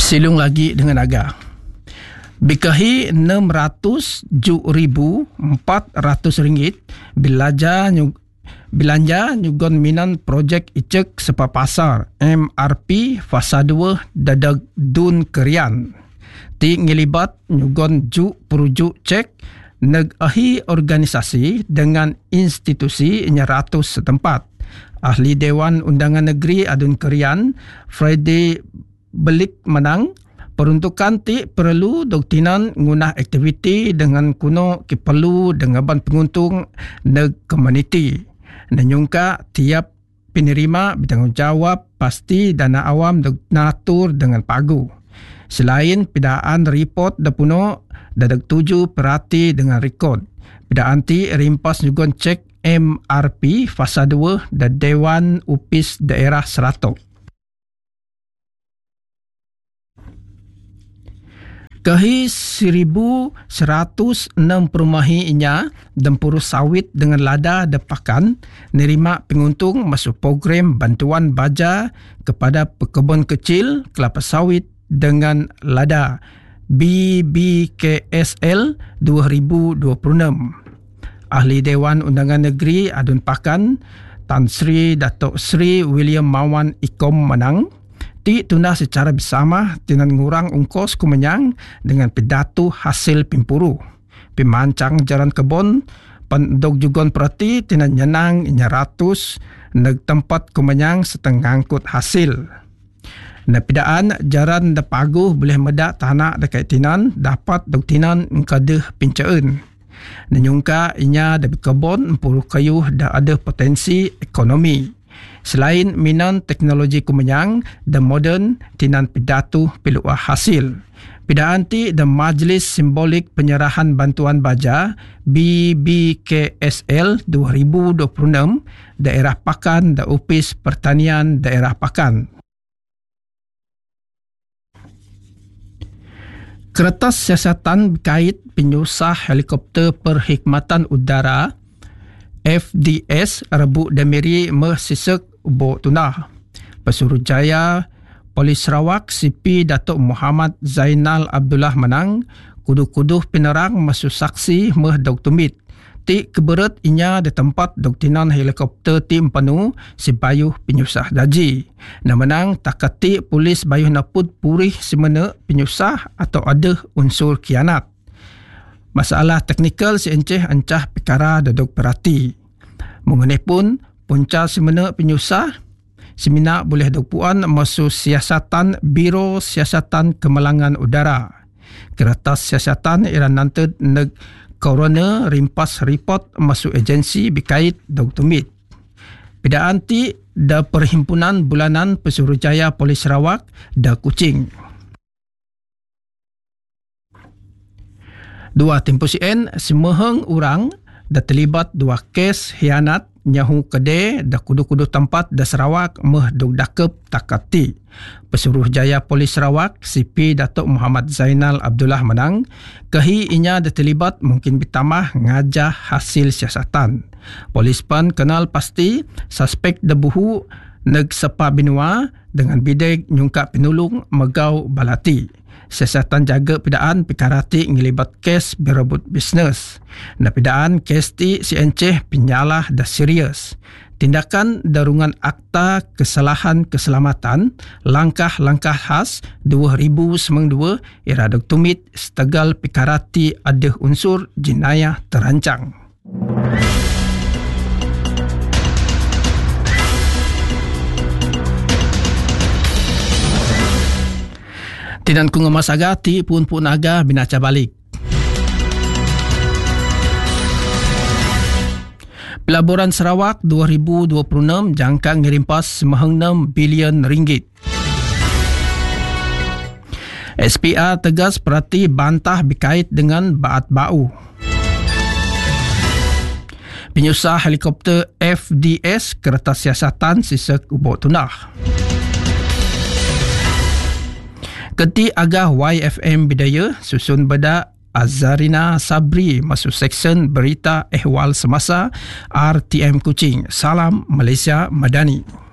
Silung lagi dengan agak. Bikahi RM600,400 belanja nyugon minan projek icek sepa pasar MRP fasa 2 dadag dun kerian. Ti ngilibat nyugon perujuk cek nag-ahi organisasi dengan institusi nyeratus setempat. Ahli Dewan Undangan Negeri Adun Kerian, Friday Belik menang, peruntukan ti perlu doktinan ngunah aktiviti dengan kuno perlu dengan penguntung neg komuniti. Nanyungka tiap penerima bertanggungjawab pasti dana awam natur dengan pagu. Selain pidaan report dapuno dadag 7 perhati dengan rekod. Pidaan ti rimpas nyugon cek MRP fasa 2 dan Dewan Upis Daerah Seratok. Kahi 1,106 perumahi inya dan purus sawit dengan lada depakan nerima penguntung masuk program bantuan baja kepada pekebun kecil kelapa sawit dengan lada BBKSL 2026. Ahli Dewan Undangan Negeri Adun Pakan Tan Sri Datuk Sri William Mawan Ikom menang. Ti tunah secara bersama dengan ngurang ongkos kumenyang dengan pidato hasil pimpuru. Pimancang jalan kebun, pendok jugon perhati tinan nyenang inya ratus neg tempat kumenyang setengah angkut hasil. Napidaan jaran da paguh boleh medak tanah dekat tinan dapat dok tinan ngkadeh pincaan. Nanyungka inya da kebun empuru kayuh da ada potensi ekonomi. Selain minan teknologi kumenyang dan modern tinan pidato piluah hasil. Pidaan ti dan Majlis Simbolik Penyerahan Bantuan Baja BBKSL 2026 Daerah Pakan dan Upis Pertanian Daerah Pakan. Kertas siasatan berkait penyusah helikopter perkhidmatan udara FDS Rebuk Demiri Mersisak Ubok Tunah. Pesuruhjaya Polis Sarawak CP Datuk Muhammad Zainal Abdullah menang kuduh-kuduh penerang masuk saksi meh dok tumit. Ti keberet inya di tempat doktinan helikopter tim penuh si bayuh penyusah daji. Na menang takati polis bayuh napud purih semena penyusah atau ada unsur kianat. Masalah teknikal si enceh ancah perkara dadok perhati. Mengenai pun punca semena penyusah, semina boleh dokuan masuk siasatan Biro Siasatan Kemalangan Udara. Kertas siasatan iran nanti neg korona rimpas report masuk agensi berkait dok tumit. Pidaan ti da Perhimpunan Bulanan Pesuruhjaya Polis Sarawak da Kuching. Dua tempoh CN semeheng orang dah terlibat dua kes hianat nyahu kedai dah kudu-kudu tempat dah Sarawak meh dok dakep takati. Pesuruhjaya Polis Sarawak CP Datuk Muhammad Zainal Abdullah menang kehi inya dah terlibat mungkin bertambah ngajah hasil siasatan. Polis pun kenal pasti suspek debuhu neg sepa binua dengan bideg nyungkap penulung megau balati. Siasatan jaga pidaan perkara ti ngelibat kes berebut bisnes. Na pidaan kes ti si enceh penyalah dah serius. Tindakan darungan akta kesalahan keselamatan langkah-langkah khas 2092 era dok tumit setegal perkara ti ada unsur jenayah terancang. Tinan ku ngemas aga ti pun aga binaca balik. Pelaburan Sarawak 2026 jangka ngerimpas RM6 bilion. SPA tegas perhati bantah berkait dengan baat bau. Penyusah helikopter FDS kertas siasatan sisek ubok tunah. Keti agah YFM Bidaya susun beda Azarina Sabri masuk seksyen berita ehwal semasa RTM Kuching. Salam Malaysia Madani.